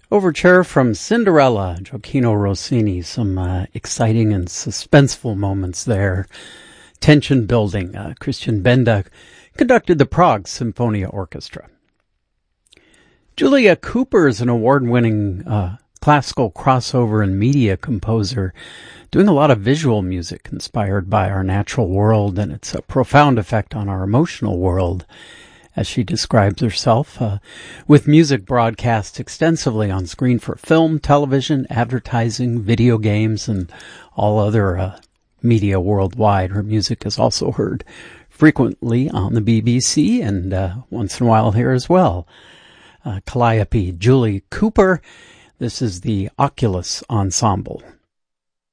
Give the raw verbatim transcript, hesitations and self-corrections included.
Overture from Cinderella, Gioacchino Rossini. Some uh, exciting and suspenseful moments there. Tension building. Uh, Christian Benda conducted the Prague Symphonia Orchestra. Julia Cooper is an award-winning uh, classical crossover and media composer, doing a lot of visual music inspired by our natural world and its a profound effect on our emotional world, as she describes herself, uh, with music broadcast extensively on screen for film, television, advertising, video games, and all other uh, media worldwide. Her music is also heard frequently on the B B C and uh, once in a while here as well. Uh, Calliope, Julie Cooper. This is the Oculus Ensemble.